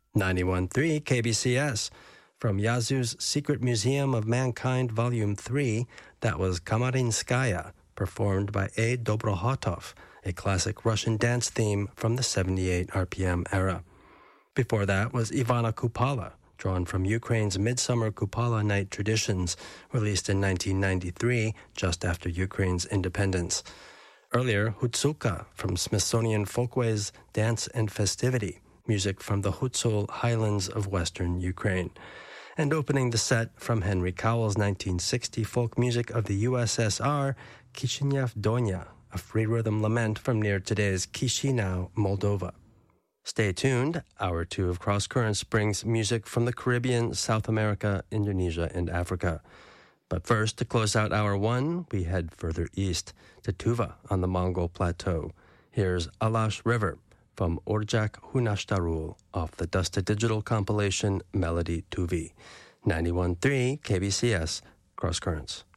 91.3 KBCS. From Yazoo's Secret Museum of Mankind, Volume 3, that was Kamarinskaya, performed by A. Dobrohotov, a classic Russian dance theme from the 78 RPM era. Before that was Ivana Kupala, drawn from Ukraine's Midsummer Kupala Night traditions, released in 1993, just after Ukraine's independence. Earlier, Hutsuka from Smithsonian Folkways Dance and Festivity, music from the Hutsol Highlands of western Ukraine. And opening the set from Henry Cowell's 1960 folk music of the USSR, Kishinev Donya, a free rhythm lament from near today's Chisinau, Moldova. Stay tuned. Hour 2 of Cross Currents brings music from the Caribbean, South America, Indonesia, and Africa. But first, to close out Hour 1, we head further east to Tuva on the Mongol Plateau. Here's Alash River from Orjak Hunashtarul off the Dust to Digital compilation Melody Tuvi. 91.3 KBCS Cross Currents.